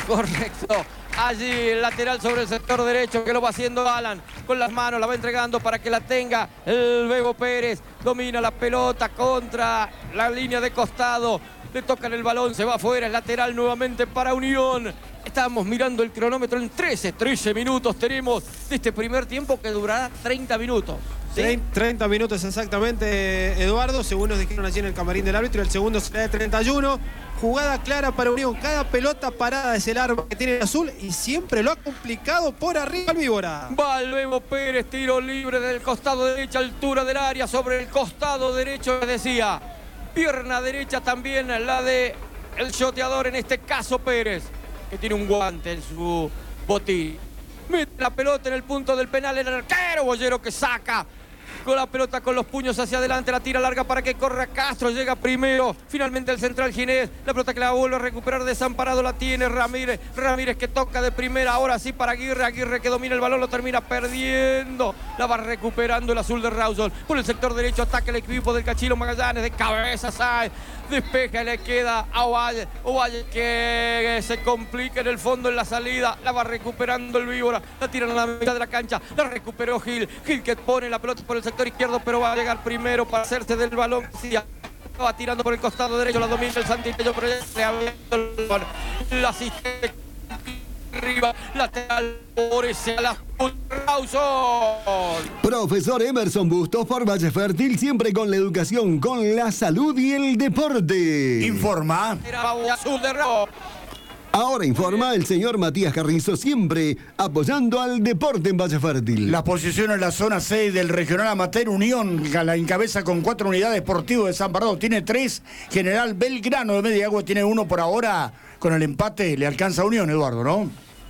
Correcto. Allí el lateral sobre el sector derecho que lo va haciendo Alan. Con las manos la va entregando para que la tenga el Bebo Pérez. Domina la pelota contra la línea de costado. Le tocan el balón, se va afuera. El lateral nuevamente para Unión. Estamos mirando el cronómetro en 13 minutos tenemos de este primer tiempo que durará 30 minutos. ¿Sí? 30 minutos exactamente, Eduardo, según nos dijeron allí en el camarín del árbitro. El segundo será de 31. Jugada clara para Unión. Cada pelota parada es el arma que tiene el azul y siempre lo ha complicado por arriba el Víbora. Va el Bebo Pérez, tiro libre del costado derecho, altura del área, sobre el costado derecho, les decía. Pierna derecha también la de el shoteador, en este caso Pérez, que tiene un guante en su botín. Mete la pelota en el punto del penal, el arquero Bollero que saca con la pelota con los puños hacia adelante, la tira larga para que corra Castro, llega primero, finalmente el central Ginés, la pelota que la vuelve a recuperar desamparado la tiene Ramírez, Ramírez que toca de primera, ahora sí para Aguirre, Aguirre que domina el balón, lo termina perdiendo, la va recuperando el azul de Rawson, por el sector derecho ataca el equipo del Cachilo Magallanes, de cabeza Sáenz, despeja y le queda a Ovalle, Ovalle que se complica en el fondo en la salida, la va recuperando el Víbora, la tiran a la mitad de la cancha, la recuperó Gil, Gil que pone la pelota por el sector izquierdo, pero va a llegar primero para hacerse del balón. Va tirando por el costado derecho, la domina el Santillero, pero ya se ha abierto el balón. La asistente arriba, lateral por ese a la Rawson. Profesor Emerson Bustos por Valle Fértil, siempre con la educación, con la salud y el deporte. Informa. Ahora informa el señor Matías Carrizo, siempre apoyando al deporte en Valle Fértil. La posición en la zona 6 del Regional Amateur, Unión la encabeza con 4 unidades, Deportivo de San Bernardo tiene 3, General Belgrano de Media Agua tiene 1 por ahora, con el empate le alcanza a Unión, Eduardo, ¿no?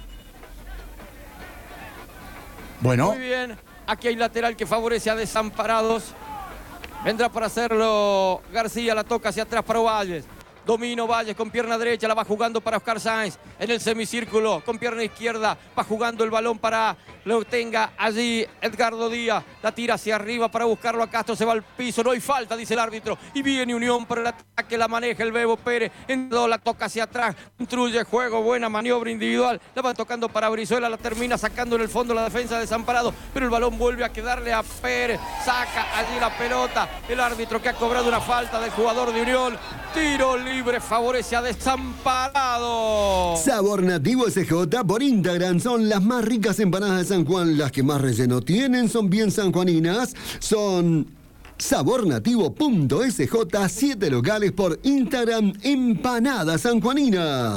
Bueno. Muy bien, aquí hay lateral que favorece a Desamparados. Vendrá para hacerlo García, la toca hacia atrás para Valles. Domino Valles con pierna derecha, la va jugando para Oscar Sáenz en el semicírculo, con pierna izquierda, va jugando el balón para lo tenga allí Edgardo Díaz, la tira hacia arriba para buscarlo a Castro, se va al piso, no hay falta, dice el árbitro, y viene Unión por el ataque, la maneja el Bebo Pérez, la toca hacia atrás, construye juego, buena maniobra individual, la va tocando para Brizuela, la termina sacando en el fondo la defensa de Desamparado, pero el balón vuelve a quedarle a Pérez, saca allí la pelota, el árbitro que ha cobrado una falta del jugador de Unión, tiro libre, favorece a Desamparado. Sabor Nativo SJ por Instagram, son las más ricas empanadas de San Juan, las que más relleno tienen, son bien sanjuaninas, son sabornativo.sj, 7 locales por Instagram, empanadas sanjuaninas.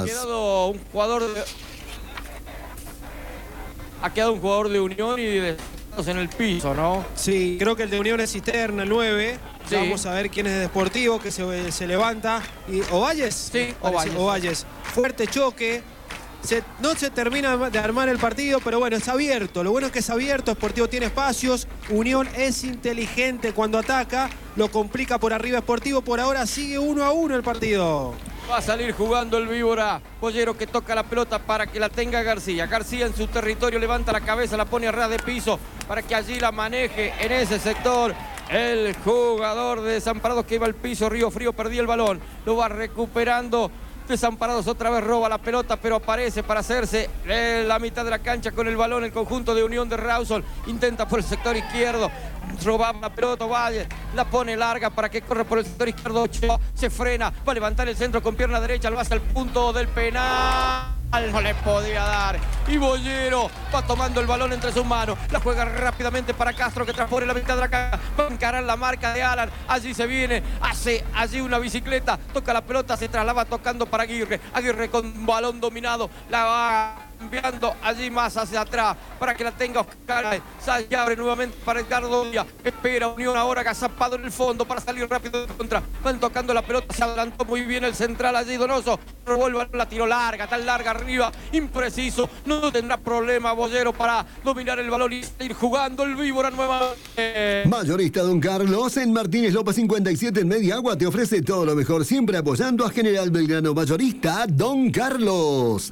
Ha quedado un jugador de Unión y de en el piso, ¿no? Sí, creo que el de Unión es Cisterna, el 9. Sí. Vamos a ver quién es de Deportivo, que se levanta. Y ¿Ovalles? Sí, Ovalles. Fuerte choque. No se termina de armar el partido, pero bueno, es abierto. Lo bueno es que es abierto, Sportivo tiene espacios. Unión es inteligente cuando ataca, lo complica por arriba Sportivo. Por ahora sigue 1-1 el partido. Va a salir jugando el Víbora. Bollero que toca la pelota para que la tenga García. García en su territorio levanta la cabeza, la pone a ras de piso para que allí la maneje en ese sector. El jugador de Desamparados que iba al piso, Río Frío, perdía el balón. Lo va recuperando. Desamparados otra vez roba la pelota, pero aparece para hacerse en la mitad de la cancha con el balón el conjunto de Unión de Rawson. Intenta por el sector izquierdo robar la pelota, Valle la pone larga para que corra por el sector izquierdo. Ochoa se frena, va a levantar el centro con pierna derecha, lo hace al punto del penal. No le podía dar. Y Bollero va tomando el balón entre sus manos. La juega rápidamente para Castro que transpone la mitad de la cancha. Va a encarar la marca de Alan. Allí se viene. Hace allí una bicicleta. Toca la pelota. Se traslada tocando para Aguirre. Aguirre con balón dominado. La va enviando allí más hacia atrás para que la tenga Oscar. Se abre nuevamente para Edgardo Díaz. Espera Unión ahora agazapado en el fondo para salir rápido de contra. Van tocando la pelota. Se adelantó muy bien el central allí Donoso. Revuelve la tiro larga, tan larga arriba, impreciso. No tendrá problema Bollero para dominar el balón y ir jugando el Víbora nuevamente. Mayorista Don Carlos en Martínez López 57 en Media Agua te ofrece todo lo mejor, siempre apoyando a General Belgrano. Mayorista Don Carlos.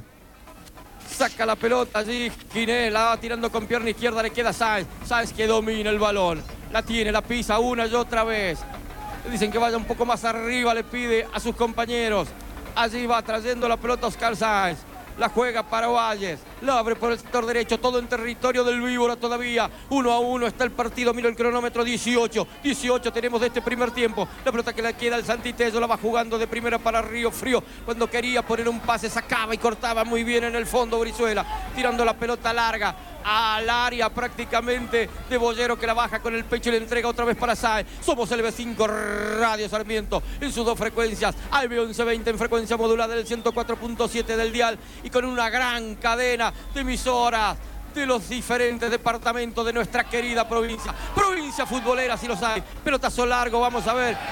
Saca la pelota allí, Ginés la va tirando con pierna izquierda, le queda Sáenz. Sáenz que domina el balón, la tiene, la pisa una y otra vez. Le dicen que vaya un poco más arriba, le pide a sus compañeros. Allí va trayendo la pelota Oscar Sáenz. La juega para Valles. La abre por el sector derecho. Todo en territorio del Víbora todavía. 1-1 está el partido. Miro el cronómetro. 18 tenemos de este primer tiempo. La pelota que le queda al Santi Tello. La va jugando de primera para Río Frío. Cuando quería poner un pase sacaba y cortaba muy bien en el fondo Brizuela. Tirando la pelota larga al área prácticamente de Bollero, que la baja con el pecho y le entrega otra vez para Sáenz. Somos el B5 Radio Sarmiento en sus dos frecuencias, AB 1120 en frecuencia modulada del 104.7 del dial y con una gran cadena de emisoras de los diferentes departamentos de nuestra querida provincia futbolera, si los hay. Pelotazo largo, vamos a ver.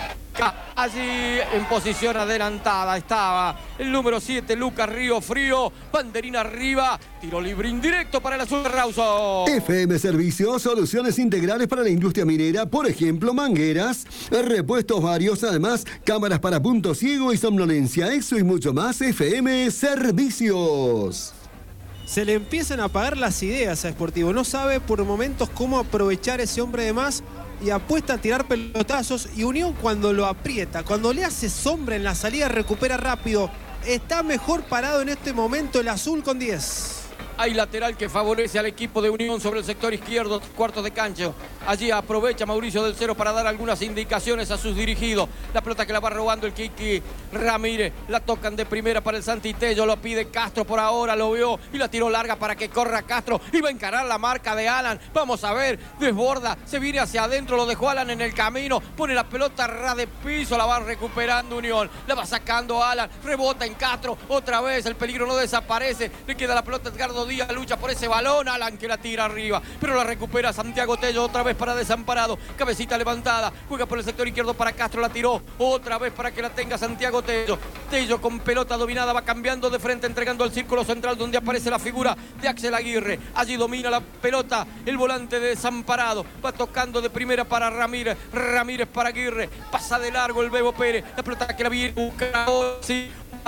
Allí en posición adelantada estaba el número 7, Lucas Río Frío. Banderina arriba, tiro libre indirecto para el azul de Rauso. FM Servicios, soluciones integrales para la industria minera, por ejemplo, mangueras, repuestos varios, además cámaras para punto ciego y somnolencia, eso y mucho más. FM Servicios. Se le empiezan a apagar las ideas a Sportivo. No sabe por momentos cómo aprovechar ese hombre de más y apuesta a tirar pelotazos. Y Unión, cuando lo aprieta, cuando le hace sombra en la salida, recupera rápido. Está mejor parado en este momento el azul con 10. Hay lateral que favorece al equipo de Unión sobre el sector izquierdo, cuartos de cancha. Allí aprovecha Mauricio del Cero para dar algunas indicaciones a sus dirigidos. La pelota que la va robando el Kiki Ramírez. La tocan de primera para el Santi Tello. Lo pide Castro por ahora, lo vio y la tiró larga para que corra Castro. Iba a encarar la marca de Alan. Vamos a ver, desborda, se viene hacia adentro, lo dejó Alan en el camino. Pone la pelota ras de piso, la va recuperando Unión. La va sacando Alan, rebota en Castro. Otra vez el peligro no desaparece. Le queda la pelota a Edgardo Díaz, lucha por ese balón, Alan que la tira arriba, pero la recupera Santiago Tello, otra vez para Desamparado, cabecita levantada, juega por el sector izquierdo para Castro, la tiró, otra vez para que la tenga Santiago Tello. Tello con pelota dominada, va cambiando de frente, entregando al círculo central donde aparece la figura de Axel Aguirre. Allí domina la pelota el volante de Desamparado, va tocando de primera para Ramírez, Ramírez para Aguirre, pasa de largo el Bebo Pérez, la pelota que la viene buscando, sí,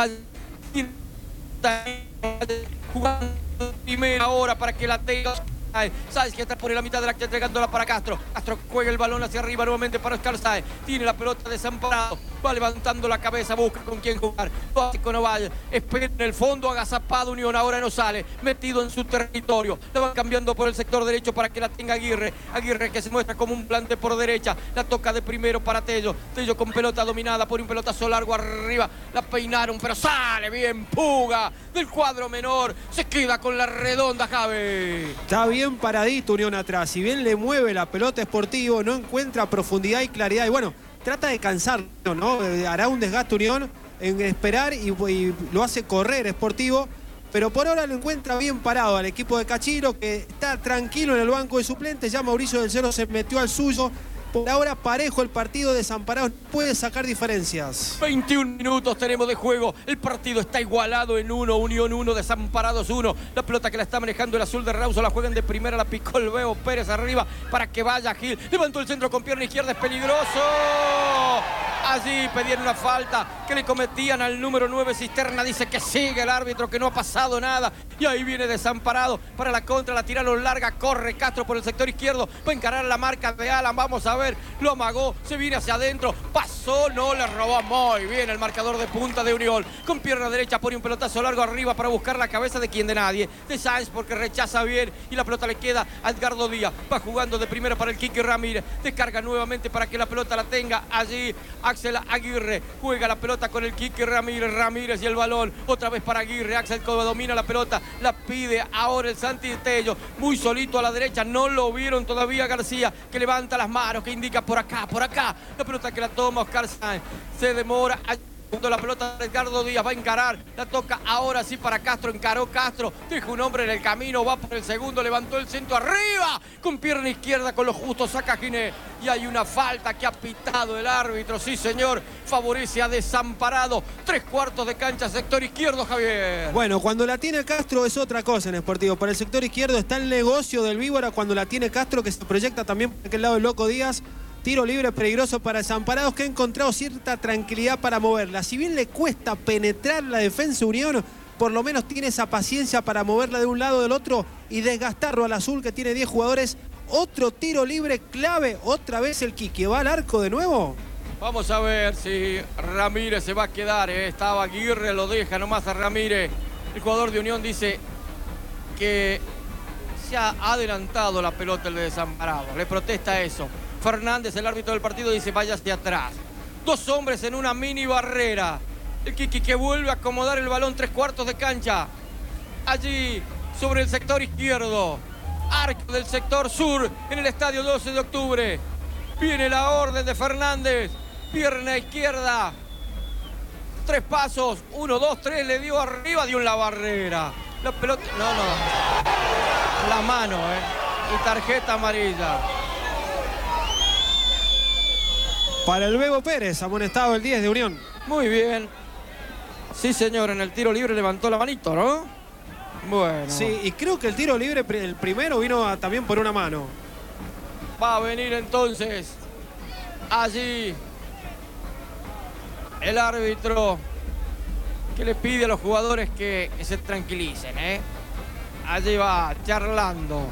jugando primera hora para que la tenga. Sáenz que está por la mitad de la que entregándola para Castro. Castro juega el balón hacia arriba nuevamente para Oscar Sáenz. Tiene la pelota Desamparado. Va levantando la cabeza, busca con quién jugar. Lo hace con Ovalle. Espera en el fondo, agazapado Unión. Ahora no sale. Metido en su territorio. La van cambiando por el sector derecho para que la tenga Aguirre. Aguirre que se muestra como un plante por derecha. La toca de primero para Tello. Tello con pelota dominada por un pelotazo largo arriba. La peinaron, pero sale bien. Puga del cuadro menor. Se queda con la redonda, Javi. Está bien paradito Unión atrás. Si bien le mueve la pelota Sportivo, no encuentra profundidad y claridad. Y bueno, trata de cansarlo, ¿no? Hará un desgaste Unión en esperar y lo hace correr Sportivo. Pero por ahora lo encuentra bien parado al equipo de Cachiro, que está tranquilo en el banco de suplentes. Ya Mauricio del Cero se metió al suyo. Por ahora parejo el partido, Desamparado puede sacar diferencias. 21 minutos tenemos de juego. El partido está igualado en 1, Unión 1, Desamparados 1. La pelota que la está manejando el azul de Rauso, la juegan de primera, la picó el Bebo Pérez arriba para que vaya Gil. Levantó el centro con pierna izquierda, es peligroso. Allí pedían una falta que le cometían al número 9 Cisterna. Dice que sigue el árbitro, que no ha pasado nada. Y ahí viene Desamparado para la contra, la tiraron larga, corre Castro por el sector izquierdo. Va a encarar la marca de Alan, vamos a ver. Lo amagó, se viene hacia adentro, pasó, no le robó muy bien el marcador de punta de Unión. Con pierna derecha pone un pelotazo largo arriba para buscar la cabeza de quien, de nadie, de Sáenz, porque rechaza bien y la pelota le queda a Edgardo Díaz. Va jugando de primera para el Kiki Ramírez, descarga nuevamente para que la pelota la tenga allí Axel Aguirre, juega la pelota con el Kiki Ramírez y el balón otra vez para Aguirre. Axel que domina la pelota, la pide ahora el Santi Tello, muy solito a la derecha, no lo vieron todavía García, que levanta las manos, que indica por acá, la pelota que la toma Oscar Sáenz, se demora. La pelota de Edgardo Díaz va a encarar, la toca ahora sí para Castro, encaró Castro, deja un hombre en el camino, va por el segundo, levantó el centro arriba, con pierna izquierda con lo justo, saca Ginés y hay una falta que ha pitado el árbitro, sí señor, favorece a Desamparado, 3/4 de cancha, sector izquierdo, Javier. Bueno, cuando la tiene Castro es otra cosa en Sportivo, para el sector izquierdo está el negocio del Víbora, cuando la tiene Castro que se proyecta también por aquel lado del Loco Díaz. Tiro libre peligroso para Desamparados, que ha encontrado cierta tranquilidad para moverla. Si bien le cuesta penetrar la defensa Unión, por lo menos tiene esa paciencia para moverla de un lado o del otro y desgastarlo al azul, que tiene 10 jugadores. Otro tiro libre clave, otra vez el Kiki. ¿Va al arco de nuevo? Vamos a ver si Ramírez se va a quedar. Estaba Aguirre, lo deja nomás a Ramírez. El jugador de Unión dice que se ha adelantado la pelota el de Desamparado. Le protesta eso. Fernández, el árbitro del partido, dice vaya hacia atrás. Dos hombres en una mini barrera. El Kiki que vuelve a acomodar el balón 3/4 de cancha. Allí sobre el sector izquierdo. Arco del sector sur en el estadio 12 de octubre. Viene la orden de Fernández. Pierna izquierda. 3 pasos. 1, 2, 3. Le dio arriba, dio en la barrera. La pelota. No. La mano, y tarjeta amarilla. Para el Bebo Pérez, amonestado el 10 de Unión. Muy bien. Sí, señor, en el tiro libre levantó la manito, ¿no? Bueno. Sí, y creo que el tiro libre, el primero, vino también por una mano. Va a venir entonces allí el árbitro que le pide a los jugadores que se tranquilicen, Allí va charlando.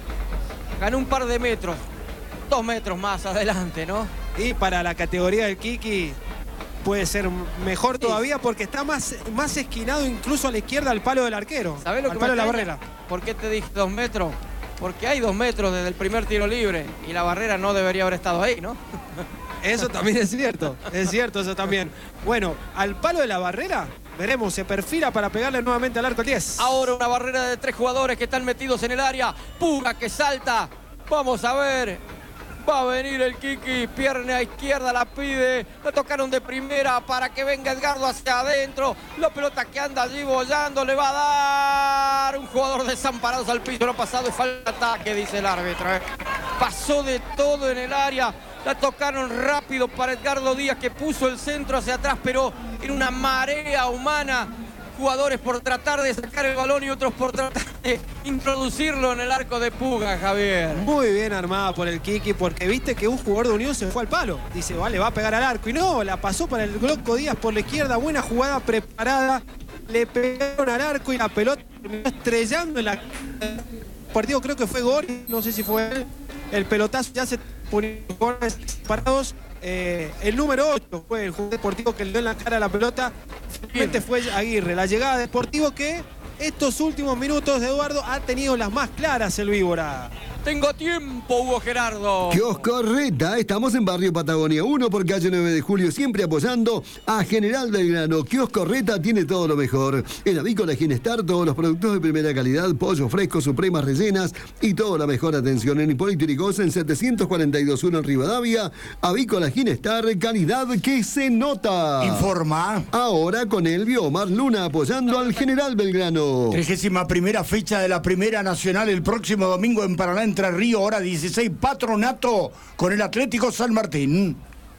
Ganó un par de metros, 2 metros más adelante, ¿no? Y para la categoría del Kiki puede ser mejor todavía porque está más esquinado incluso a la izquierda al palo del arquero. ¿Sabés lo al que palo de la extraña? barrera. ¿Por qué te dije 2 metros? Porque hay 2 metros desde el primer tiro libre y la barrera no debería haber estado ahí, ¿no? Eso también es cierto eso también. Bueno, al palo de la barrera, veremos, se perfila para pegarle nuevamente al arco el 10. Ahora una barrera de 3 jugadores que están metidos en el área. Puga que salta. Vamos a ver. Va a venir el Kiki, pierna izquierda la pide, la tocaron de primera para que venga Edgardo hacia adentro, la pelota que anda allí bollando, le va a dar un jugador desamparado al piso, lo ha pasado y falta ataque, dice el árbitro. Pasó de todo en el área, la tocaron rápido para Edgardo Díaz que puso el centro hacia atrás, pero en una marea humana. Jugadores por tratar de sacar el balón y otros por tratar de introducirlo en el arco de Puga, Javier. Muy bien armada por el Kiki, porque viste que un jugador de Unión se fue al palo. Dice, vale, va a pegar al arco. Y no, la pasó para el Gloco Díaz por la izquierda. Buena jugada preparada. Le pegaron al arco y la pelota terminó estrellando en la... El partido creo que fue Gori, no sé si fue él. El pelotazo ya se ponían parados. El número 8 fue el jugador deportivo que le dio en la cara a la pelota. Finalmente fue Aguirre. La llegada de Deportivo que estos últimos minutos de Eduardo ha tenido las más claras el Víbora. Tengo tiempo, Hugo Gerardo. Kiosco Reta, estamos en Barrio Patagonia 1 por calle 9 de Julio, siempre apoyando a General Belgrano. Kiosco Reta tiene todo lo mejor. En Avícola Ginestar, todos los productos de primera calidad, pollo fresco, supremas rellenas y toda la mejor atención. En Hipólito Yrigoyen, 742-1 en Rivadavia. Avícola Ginestar, calidad que se nota. Informa. Ahora con Elvio Omar Luna apoyando al General Belgrano. 31ª fecha de la Primera Nacional el próximo domingo en Paraná, Entre Ríos, hora 16, Patronato con el Atlético San Martín.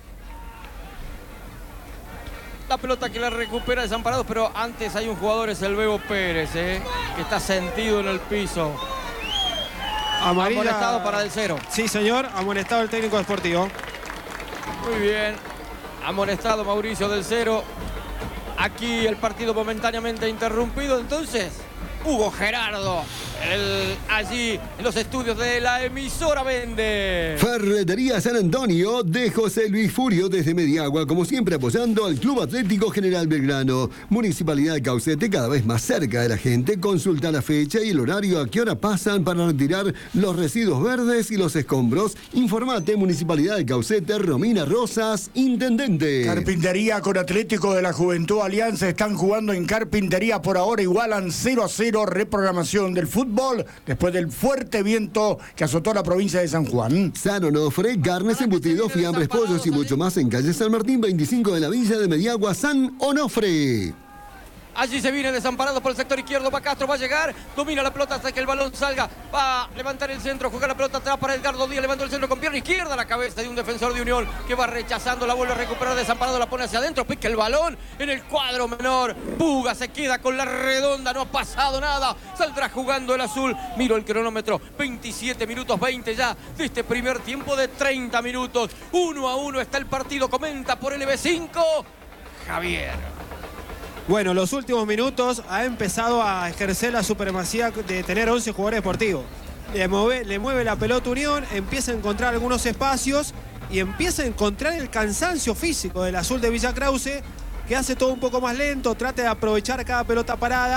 La pelota que la recupera Desamparados, pero antes hay un jugador, es el Bebo Pérez, que está sentido en el piso. Amarilla... Amonestado para el 0. Sí, señor, amonestado el técnico deportivo. Muy bien, amonestado Mauricio del 0. Aquí el partido momentáneamente interrumpido, entonces Hugo Gerardo, allí en los estudios de la emisora Vende. Ferretería San Antonio de José Luis Furio desde Mediagua, como siempre apoyando al Club Atlético General Belgrano. Municipalidad de Caucete, cada vez más cerca de la gente. Consulta la fecha y el horario a qué hora pasan para retirar los residuos verdes y los escombros. Informate, Municipalidad de Caucete, Romina Rosas, Intendente. Carpintería con Atlético de la Juventud Alianza están jugando en Carpintería por ahora, igualan 0-0. Reprogramación del fútbol después del fuerte viento que azotó la provincia de San Juan. San Onofre, carnes, embutidos, fiambres, pollos y mucho más en calle San Martín 25 de la Villa de Mediagua, San Onofre. Allí se viene Desamparado por el sector izquierdo, va Castro, va a llegar, domina la pelota hasta que el balón salga, va a levantar el centro, juega la pelota atrás para Edgardo Díaz, levantó el centro con pierna izquierda, la cabeza de un defensor de Unión que va rechazando, la vuelve a recuperar Desamparado, la pone hacia adentro, pica el balón en el cuadro menor, Puga se queda con la redonda, no ha pasado nada, saldrá jugando el azul, miro el cronómetro, 27 minutos 20 ya de este primer tiempo de 30 minutos, 1-1 está el partido, comenta por LB5, Javier. Bueno, los últimos minutos ha empezado a ejercer la supremacía de tener 11 jugadores deportivos. Le mueve la pelota Unión, empieza a encontrar algunos espacios y empieza a encontrar el cansancio físico del azul de Villa Krause, que hace todo un poco más lento, trata de aprovechar cada pelota parada.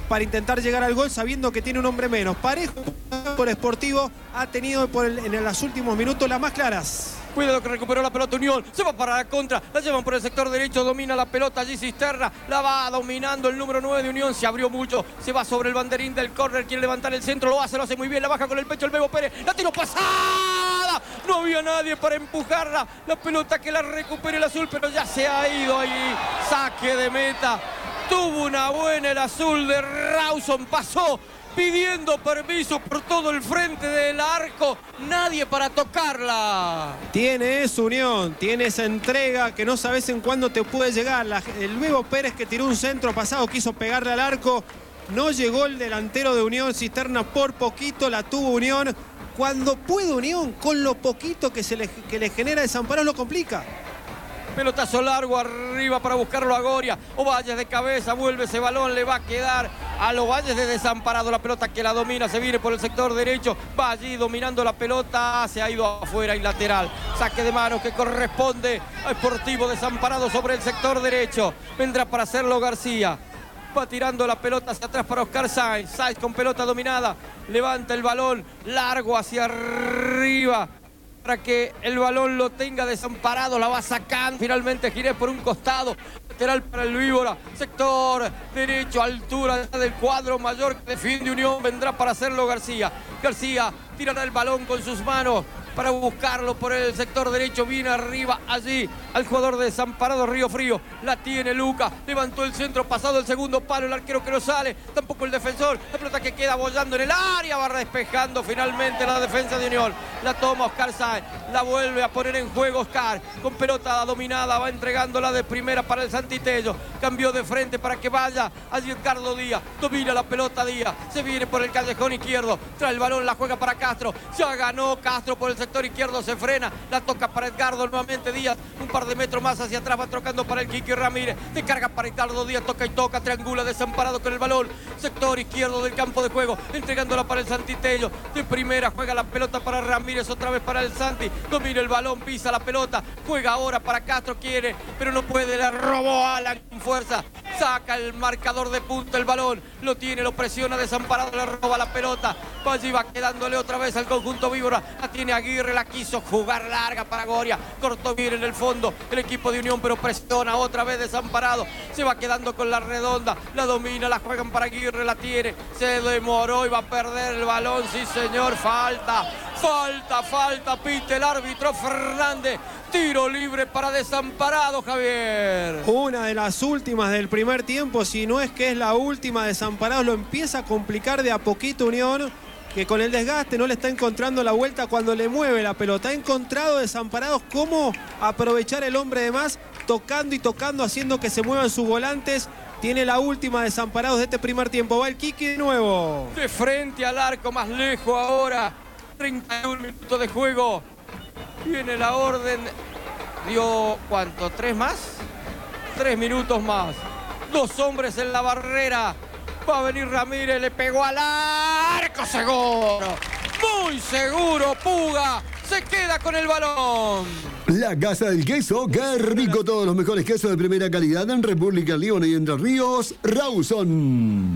para intentar llegar al gol sabiendo que tiene un hombre menos. Parejo por Sportivo ha tenido en los últimos minutos las más claras. Cuidado que recuperó la pelota Unión, se va para la contra, la llevan por el sector derecho, domina la pelota allí Cisterna, la va dominando el número 9 de Unión, se abrió mucho, se va sobre el banderín del córner, quiere levantar el centro, lo hace muy bien, la baja con el pecho el Bebo Pérez, la tiró pasada, no había nadie para empujarla, la pelota que la recupere el azul, pero ya se ha ido ahí, saque de meta, tuvo una buena el azul de Rawson, pasó pidiendo permiso por todo el frente del arco, nadie para tocarla. Tiene eso Unión, tiene esa entrega que no sabes en cuándo te puede llegar. El Bebo Pérez que tiró un centro pasado, quiso pegarle al arco, no llegó el delantero de Unión, Cisterna por poquito la tuvo Unión. Cuando puede Unión, con lo poquito que le genera Desamparados lo complica. Pelotazo largo arriba para buscarlo a Goria. Ovalles de cabeza, vuelve ese balón, le va a quedar a Ovalles de Desamparado. La pelota que la domina, se viene por el sector derecho. Va allí dominando la pelota, se ha ido afuera y lateral. Saque de manos que corresponde a Sportivo Desamparado sobre el sector derecho. Vendrá para hacerlo García. Va tirando la pelota hacia atrás para Oscar Sáenz. Sáenz con pelota dominada. Levanta el balón largo hacia arriba, para que el balón lo tenga Desamparado, la va sacando, finalmente Giré por un costado, lateral para el Víbora, sector derecho, altura del cuadro mayor que defiende Unión, vendrá para hacerlo García. García tirará el balón con sus manos para buscarlo por el sector derecho, viene arriba allí al jugador de Desamparado, Río Frío, la tiene Luca, levantó el centro, pasado el segundo palo, el arquero que no sale, tampoco el defensor, la pelota que queda bollando en el área, va despejando finalmente la defensa de Unión, la toma Oscar Sáenz, la vuelve a poner en juego Oscar, con pelota dominada, va entregándola de primera para el Santitello, cambió de frente para que vaya allí Edgardo Díaz, domina la pelota Díaz, se viene por el callejón izquierdo, trae el balón, la juega para Castro, ya ganó Castro por el sector izquierdo, se frena, la toca para Edgardo nuevamente Díaz, un par de metros más hacia atrás, va tocando para el Quique Ramírez, de carga para Edgardo Díaz, toca y toca, triangula Desamparado con el balón, sector izquierdo del campo de juego, entregándola para el Santitello, de primera juega la pelota para Ramírez, otra vez para el Santi, domina el balón, pisa la pelota, juega ahora para Castro, quiere, pero no puede, le robó a Alan con fuerza, saca el marcador de punta el balón, lo tiene, lo presiona Desamparado, le roba la pelota, allí va quedándole otra vez al conjunto Víbora, la tiene Aguirre, la quiso jugar larga para Goria, cortó bien en el fondo el equipo de Unión, pero presiona otra vez Desamparado, se va quedando con la redonda, la domina, la juegan para Aguirre, la tiene, se demoró y va a perder el balón, sí señor, falta, pite el árbitro Fernández, tiro libre para Desamparado, Javier. Una de las últimas del primer tiempo, si no es que es la última, Desamparado lo empieza a complicar de a poquito Unión, que con el desgaste no le está encontrando la vuelta cuando le mueve la pelota. Ha encontrado Desamparados cómo aprovechar el hombre de más, tocando y tocando, haciendo que se muevan sus volantes. Tiene la última Desamparados de este primer tiempo. Va el Quique de nuevo. De frente al arco, más lejos ahora. 31 minutos de juego. Viene la orden. Dio, ¿cuánto? ¿3 más? 3 minutos más. 2 hombres en la barrera. Va a venir Ramírez, le pegó al arco, seguro. Muy seguro, Puga. Se queda con el balón. La Casa del Queso, qué rico, todos los mejores quesos de primera calidad en República León y Entre Ríos, Rawson.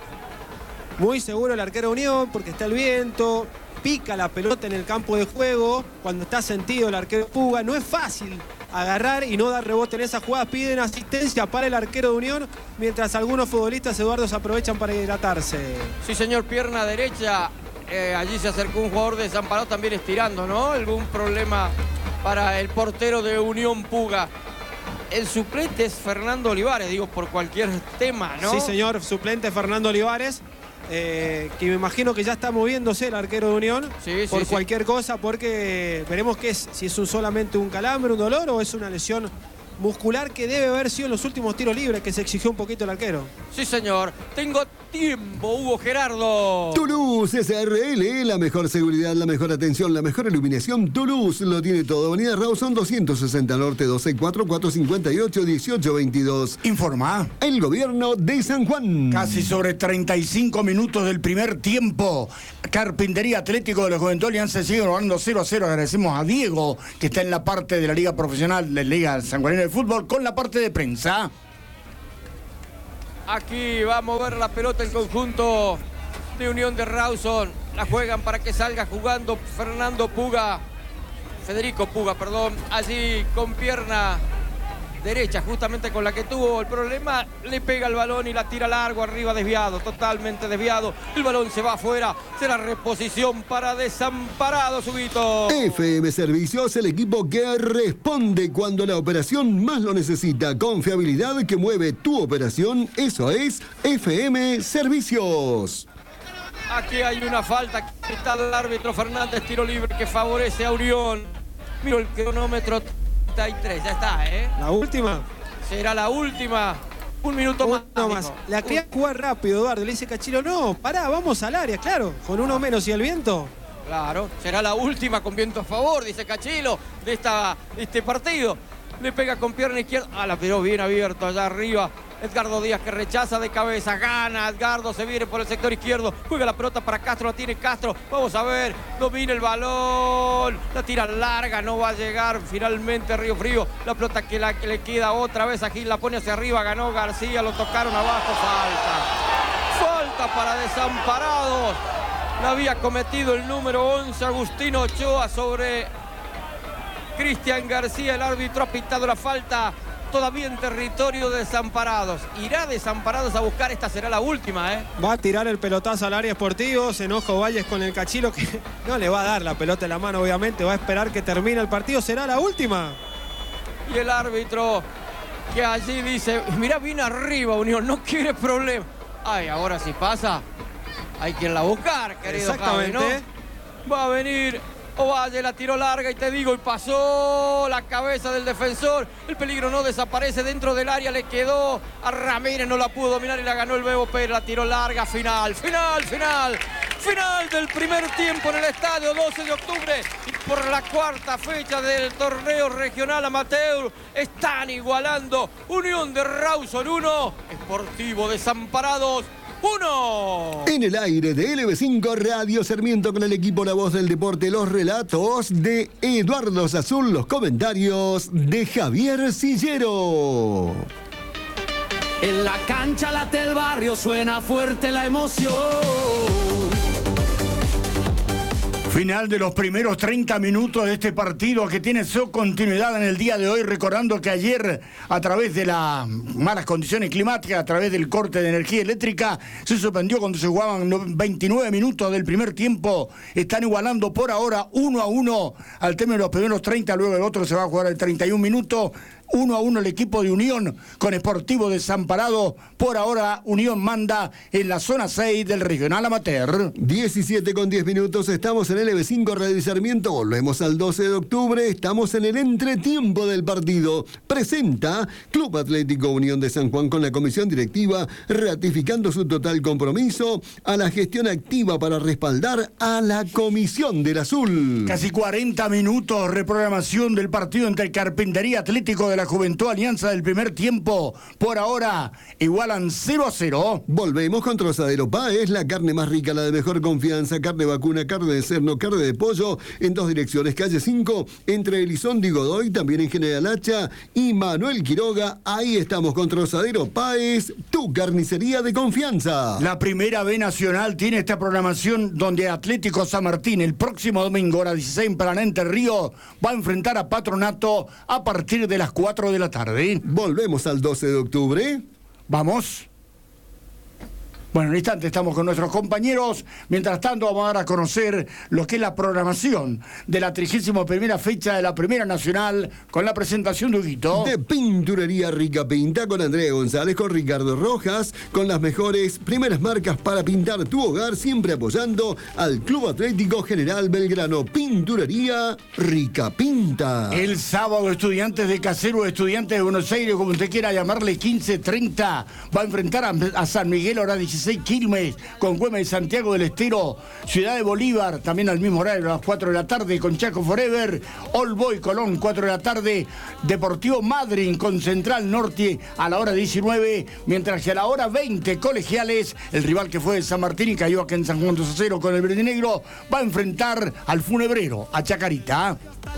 Muy seguro el arquero Unión porque está el viento, pica la pelota en el campo de juego, cuando está sentido el arquero Puga, no es fácil agarrar y no dar rebote en esa jugada, piden asistencia para el arquero de Unión, mientras algunos futbolistas, Eduardo, se aprovechan para hidratarse. Sí señor, pierna derecha, allí se acercó un jugador de Desamparado también estirando, ¿no? Algún problema para el portero de Unión Puga. El suplente es Fernando Olivares, digo, por cualquier tema, ¿no? Sí señor, suplente Fernando Olivares. Que me imagino que ya está moviéndose el arquero de Unión por cualquier cosa, porque veremos qué es, si es solamente un calambre, un dolor o es una lesión muscular que debe haber sido en los últimos tiros libres que se exigió un poquito el arquero. Sí señor, tengo tiempo, Hugo Gerardo. Toulouse SRL, la mejor seguridad, la mejor atención, la mejor iluminación. Toulouse lo tiene todo. Avenida Rawson 260 Norte, 264-458-1822. Informa. El gobierno de San Juan. Casi sobre 35 minutos del primer tiempo. Carpintería Atlético de los Juventud se sigue ganando 0-0. Agradecemos a Diego, que está en la parte de la Liga Profesional de Liga Sanjuanina de Fútbol, con la parte de prensa. Aquí va a mover la pelota el conjunto de Unión de Rawson. La juegan para que salga jugando Federico Puga, perdón. Allí con pierna derecha, justamente con la que tuvo el problema, le pega el balón y la tira largo arriba, desviado, totalmente desviado. El balón se va afuera, será reposición para Desamparados, Huguito. FM Servicios, el equipo que responde cuando la operación más lo necesita. Confiabilidad que mueve tu operación, eso es FM Servicios. Aquí hay una falta, está el árbitro Fernández, tiro libre que favorece a Unión. Miro el cronómetro. 33, ya está, ¿eh? ¿La última? Será la última. Un minuto más. No más. La quería jugar rápido, Eduardo. Le dice Cachilo, no, pará, vamos al área, claro. Con uno menos y el viento. Claro, será la última con viento a favor, dice Cachilo, de este partido. Le pega con pierna izquierda. La tiró bien abierto allá arriba. Edgardo Díaz que rechaza de cabeza, gana Edgardo, se viene por el sector izquierdo, juega la pelota para Castro, la tiene Castro, vamos a ver, domina el balón, la tira larga, no va a llegar finalmente Río Frío, la pelota que le queda otra vez a Gil, la pone hacia arriba, ganó García, lo tocaron abajo, falta para Desamparados, la había cometido el número 11 Agustino Ochoa sobre Cristian García, el árbitro ha pitado la falta. Todavía en territorio de Desamparados. Irá Desamparados a buscar, esta será la última, ¿eh? Va a tirar el pelotazo al área Esportivo, se enoja Valles con el Cachilo que no le va a dar la pelota en la mano, obviamente, va a esperar que termine el partido, será la última. Y el árbitro que allí dice, mirá, viene arriba Unión, no quiere problema. Ay, ahora si pasa, hay que irla a buscar, querido Javi, ¿no? Va a venir Ovalle, la tiró larga y te digo, y pasó la cabeza del defensor. El peligro no desaparece dentro del área, le quedó a Ramírez, no la pudo dominar y la ganó el Bebo Pérez, la tiró larga, final del primer tiempo en el estadio 12 de octubre. Y por la cuarta fecha del torneo regional amateur están igualando Unión de Rawson 1, Sportivo Desamparados 1. En el aire de LB5 Radio Sarmiento con el equipo La Voz del Deporte, los relatos de Eduardo Sazul, los comentarios de Javier Sillero. En la cancha late el barrio, suena fuerte la emoción. Final de los primeros 30 minutos de este partido que tiene su continuidad en el día de hoy, recordando que ayer, a través de las malas condiciones climáticas, a través del corte de energía eléctrica, se suspendió cuando se jugaban 29 minutos del primer tiempo. Están igualando por ahora 1-1 al término de los primeros 30, luego el otro se va a jugar el 31 minutos. 1-1 el equipo de Unión con Sportivo Desamparado. Por ahora Unión manda en la zona 6 del regional amateur. 17 con 10 minutos, estamos en LB5 Radio Sarmiento, volvemos al 12 de octubre, estamos en el entretiempo del partido. Presenta Club Atlético Unión de San Juan con la comisión directiva ratificando su total compromiso a la gestión activa para respaldar a la Comisión del Azul. Casi 40 minutos, reprogramación del partido entre Carpintería Atlético de la Juventud Alianza del primer tiempo. Por ahora igualan 0-0. Volvemos con Trozadero Páez, la carne más rica, la de mejor confianza, carne vacuna, carne de cerdo, carne de pollo, en dos direcciones, calle 5, entre Elizondo y Godoy, también en General Hacha y Manuel Quiroga. Ahí estamos con Trozadero Páez, tu carnicería de confianza. La Primera B Nacional tiene esta programación donde Atlético San Martín el próximo domingo, hora 16 en Planente Río, va a enfrentar a Patronato a partir de las 4 de la tarde. Volvemos al 12 de octubre. Vamos. Bueno, en un instante estamos con nuestros compañeros. Mientras tanto, vamos a dar a conocer lo que es la programación de la 31ª fecha de la Primera Nacional con la presentación de Huguito. De Pinturería Rica Pinta con Andrea González, con Ricardo Rojas, con las mejores primeras marcas para pintar tu hogar, siempre apoyando al Club Atlético General Belgrano. Pinturería Rica Pinta. El sábado, Estudiantes de Casero, Estudiantes de Buenos Aires, como usted quiera llamarle, 15:30, va a enfrentar a San Miguel, hora 16, Quilmes, con Güemes y Santiago del Estero, Ciudad de Bolívar, también al mismo horario, a las 4 de la tarde, con Chaco Forever, All Boy Colón, 4 de la tarde, Deportivo Madryn con Central Norte a la hora 19, mientras que a la hora 20, Colegiales, el rival que fue de San Martín y cayó aquí en San Juan 2-0 con el Verde Negro, va a enfrentar al Funebrero, a Chacarita.